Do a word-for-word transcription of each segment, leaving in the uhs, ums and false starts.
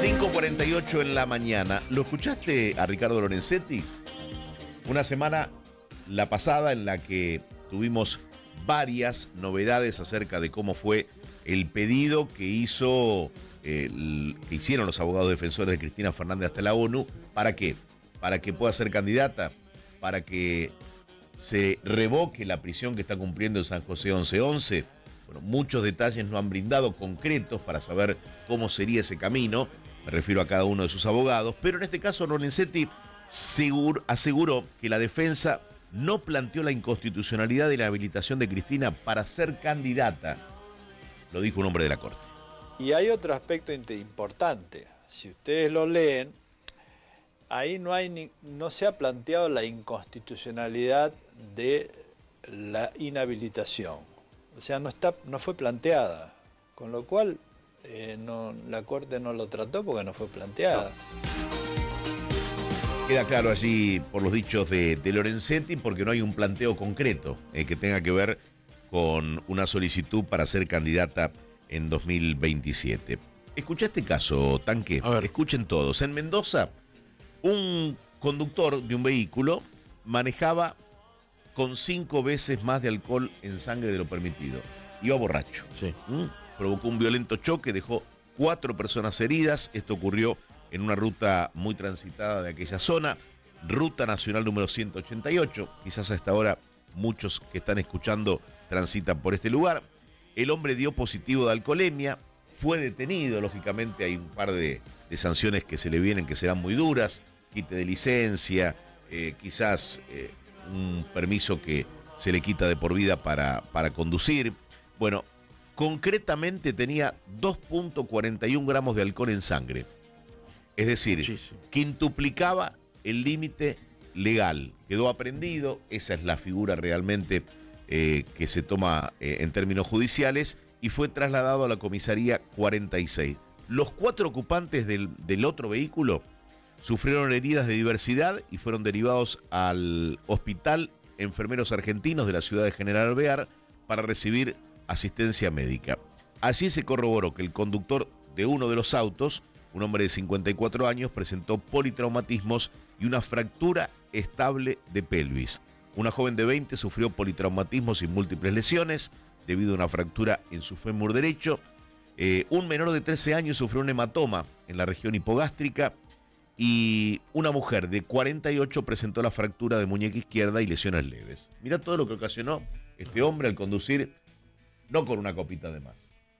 cinco cuarenta y ocho en la mañana. ¿Lo escuchaste a Ricardo Lorenzetti? Una semana, la pasada, en la que tuvimos varias novedades acerca de cómo fue el pedido que hizo, eh, el, que hicieron los abogados defensores de Cristina Fernández hasta la ONU. ¿Para qué? Para que pueda ser candidata, para que se revoque la prisión que está cumpliendo en San José once once. Bueno, muchos detalles no han brindado concretos para saber cómo sería ese camino. Me refiero a cada uno de sus abogados. Pero en este caso, Lorenzetti aseguró que la defensa no planteó la inconstitucionalidad de la habilitación de Cristina para ser candidata. Lo dijo un hombre de la Corte. Y hay otro aspecto importante. Si ustedes lo leen, ahí no, hay ni, no se ha planteado la inconstitucionalidad de la inhabilitación. O sea, no, está, no fue planteada. Con lo cual, eh, no, la Corte no lo trató porque no fue planteada. No. Queda claro allí por los dichos de, de Lorenzetti, porque no hay un planteo concreto eh, que tenga que ver con una solicitud para ser candidata en dos mil veintisiete. Escucha este caso, Tanque. Escuchen todos. En Mendoza, un conductor de un vehículo manejaba con cinco veces más de alcohol en sangre de lo permitido. Iba borracho. Sí. ¿Mm? Provocó un violento choque, dejó cuatro personas heridas. Esto ocurrió en una ruta muy transitada de aquella zona, Ruta Nacional número ciento ochenta y ocho. Quizás a esta hora muchos que están escuchando transitan por este lugar. El hombre dio positivo de alcoholemia, fue detenido. Lógicamente hay un par de, de sanciones que se le vienen que serán muy duras, quite de licencia, eh, quizás eh, un permiso que se le quita de por vida para, para conducir. Bueno, concretamente tenía dos punto cuarenta y uno gramos de alcohol en sangre. Es decir, muchísimo. Quintuplicaba el límite legal. Quedó aprehendido, esa es la figura realmente eh, que se toma eh, en términos judiciales, y fue trasladado a la comisaría cuarenta y seis. Los cuatro ocupantes del, del otro vehículo sufrieron heridas de diversidad y fueron derivados al Hospital Enfermeros Argentinos de la ciudad de General Alvear para recibir asistencia médica. Allí se corroboró que el conductor de uno de los autos, un hombre de cincuenta y cuatro años, presentó politraumatismos y una fractura estable de pelvis. Una joven de veinte sufrió politraumatismos y múltiples lesiones debido a una fractura en su fémur derecho. Eh, un menor de trece años sufrió un hematoma en la región hipogástrica y una mujer de cuarenta y ocho presentó la fractura de muñeca izquierda y lesiones leves. Mirá todo lo que ocasionó este hombre al conducir no con una copita de más,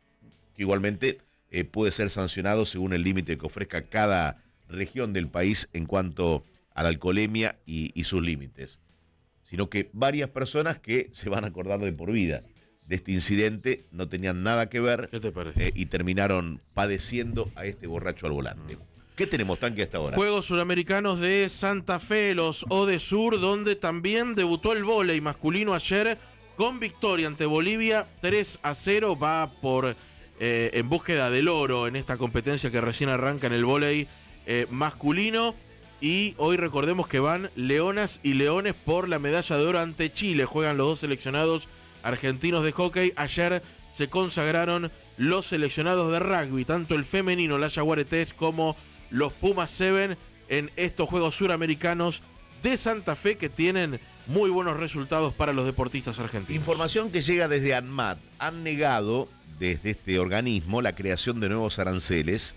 que igualmente eh, puede ser sancionado según el límite que ofrezca cada región del país en cuanto a la alcoholemia y, y sus límites, sino que varias personas que se van a acordar de por vida de este incidente no tenían nada que ver. ¿Qué te parece? Eh, y terminaron padeciendo a este borracho al volante. ¿Qué tenemos, Tanque, hasta ahora? Juegos Suramericanos de Santa Fe, los Odesur, donde también debutó el vóley masculino ayer con victoria ante Bolivia tres a cero. Va por eh, en búsqueda del oro en esta competencia que recién arranca en el vóley eh, masculino. Y hoy recordemos que van Leonas y Leones por la medalla de oro ante Chile. Juegan los dos seleccionados argentinos de hockey. Ayer se consagraron los seleccionados de rugby, tanto el femenino, la Jaguaretés, como los Pumas Seven, en estos Juegos Suramericanos de Santa Fe, que tienen muy buenos resultados para los deportistas argentinos. Información que llega desde ANMAT. Han negado desde este organismo la creación de nuevos aranceles.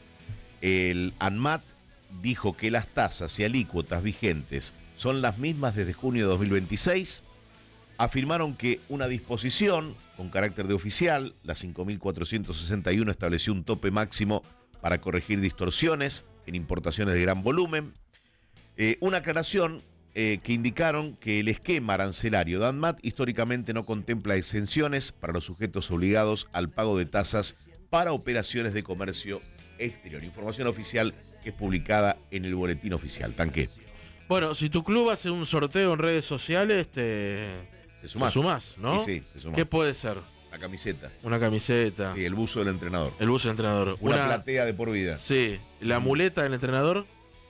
El ANMAT dijo que las tasas y alícuotas vigentes son las mismas desde junio de dos mil veintiséis. Afirmaron que una disposición con carácter de oficial, la cinco mil cuatrocientos sesenta y uno, estableció un tope máximo para corregir distorsiones en importaciones de gran volumen. Eh, una aclaración eh, que indicaron que el esquema arancelario de ANMAT históricamente no contempla exenciones para los sujetos obligados al pago de tasas para operaciones de comercio exterior. Información oficial que es publicada en el boletín oficial. Tanque. Bueno, si tu club hace un sorteo en redes sociales, te, te sumás, te sumás, ¿no? Sí, sí, te sumás. ¿Qué puede ser? La camiseta. Una camiseta. Sí, el buzo del entrenador. El buzo del entrenador. Una, Una platea de por vida. Sí. La muleta del entrenador.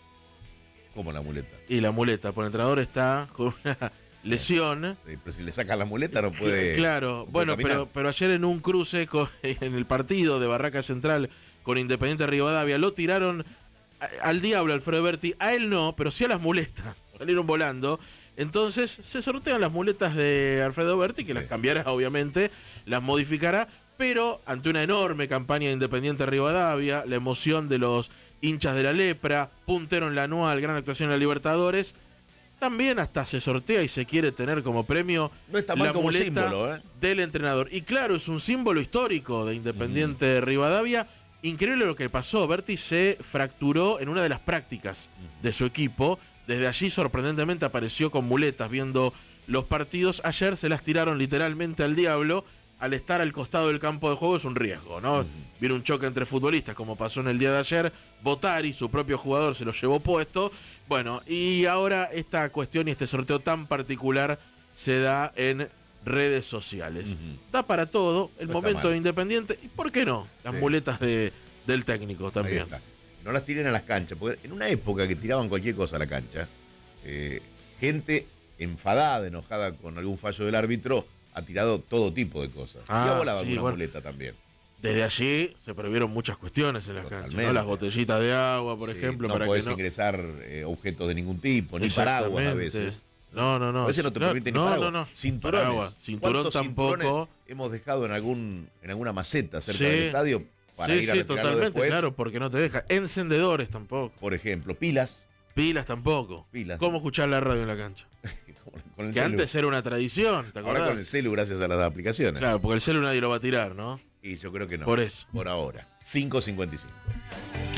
¿Cómo la muleta? Y la muleta, porque el entrenador está con una lesión. Sí, pero si le sacan la muleta no puede. Claro, no puede bueno, caminar. pero, pero ayer en un cruce con, en el partido de Barraca Central con Independiente Rivadavia. Lo tiraron a, al diablo Alfredo Berti, a él no, pero sí a las muletas. Salieron volando. Entonces se sortean las muletas de Alfredo Berti, que las cambiará obviamente, las modificará, pero ante una enorme campaña de Independiente Rivadavia, la emoción de los hinchas de la lepra, puntero en la anual, gran actuación en la Libertadores, también hasta se sortea y se quiere tener como premio no está mal la como muleta símbolo, ¿eh? del entrenador. Y claro, es un símbolo histórico de Independiente mm. Rivadavia. Increíble lo que pasó. Berti se fracturó en una de las prácticas de su equipo. Desde allí sorprendentemente apareció con muletas viendo los partidos. Ayer se las tiraron literalmente al diablo. Al estar al costado del campo de juego es un riesgo, ¿no? Uh-huh. Viene un choque entre futbolistas como pasó en el día de ayer. Botari, su propio jugador, se lo llevó puesto. Bueno, y ahora esta cuestión y este sorteo tan particular se da en redes sociales. Uh-huh. Da para todo, el no momento de Independiente. ¿Y por qué no? Las sí. muletas de, del técnico también. No las tiren a las canchas, porque en una época que tiraban cualquier cosa a la cancha, eh, gente enfadada, enojada con algún fallo del árbitro, ha tirado todo tipo de cosas. Ah, y ha volado sí, alguna bueno, muleta también. Desde allí se prohibieron muchas cuestiones en las canchas, ¿no? Las botellitas de agua, por sí, ejemplo. No para podés que no... ingresar eh, objetos de ningún tipo, ni paraguas a veces. No, no, no. A veces no te no, permiten no, ni paraguas. No, no, Cinturones. Paraguas. Cinturón tampoco. Hemos dejado en algún en alguna maceta cerca sí. del estadio para sí, ir a sí, retirarlo totalmente, después. Claro, porque no te deja. Encendedores tampoco. Por ejemplo, pilas. Pilas tampoco. Pilas. ¿Cómo escuchar la radio en la cancha? Con el que celu. Antes era una tradición, ¿te acordás? Ahora con el celu gracias a las aplicaciones. Claro, porque el celu nadie lo va a tirar, ¿no? Y yo creo que no. Por eso. Por ahora. cinco cincuenta y cinco.